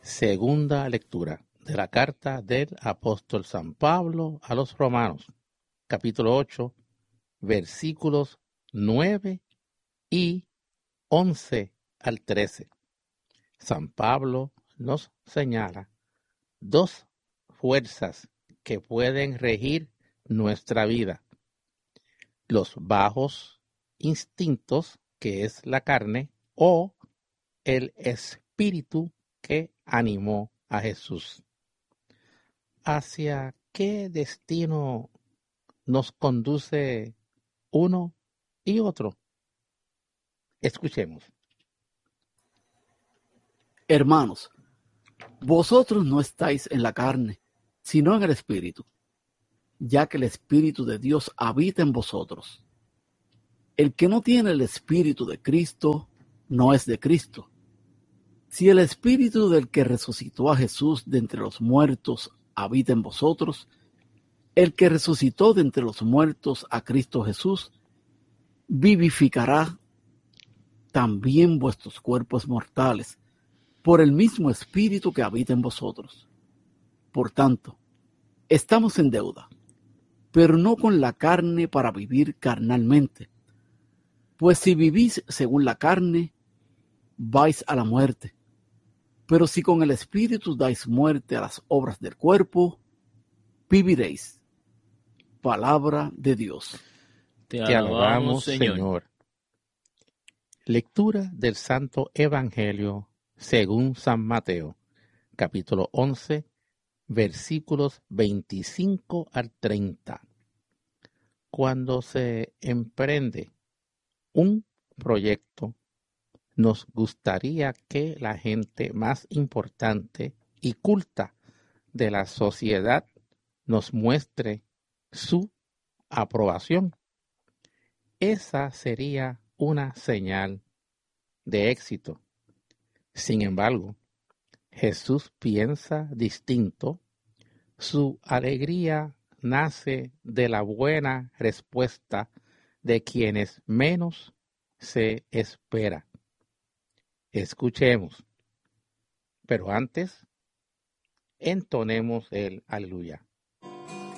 Segunda lectura de la carta del apóstol San Pablo a los Romanos, capítulo 8, versículos 9 y 11 al 13. San Pablo nos señala dos fuerzas que pueden regir nuestra vida: los bajos instintos, que es la carne, o el espíritu que animó a Jesús. ¿Hacia qué destino nos conduce uno y otro? Escuchemos. Hermanos, vosotros no estáis en la carne, sino en el Espíritu, ya que el Espíritu de Dios habita en vosotros. El que no tiene el Espíritu de Cristo no es de Cristo. Si el Espíritu del que resucitó a Jesús de entre los muertos habita en vosotros, el que resucitó de entre los muertos a Cristo Jesús, vivificará también vuestros cuerpos mortales por el mismo Espíritu que habita en vosotros. Por tanto, estamos en deuda, pero no con la carne para vivir carnalmente. Pues si vivís según la carne, vais a la muerte. Pero si con el Espíritu dais muerte a las obras del cuerpo, viviréis. Palabra de Dios. Te alabamos, Señor. Lectura del Santo Evangelio según San Mateo, capítulo 11, versículos 25 al 30. Cuando se emprende un proyecto, nos gustaría que la gente más importante y culta de la sociedad nos muestre su aprobación. Esa sería una señal de éxito. Sin embargo, Jesús piensa distinto. Su alegría nace de la buena respuesta de quienes menos se espera. Escuchemos, pero antes entonemos el aleluya.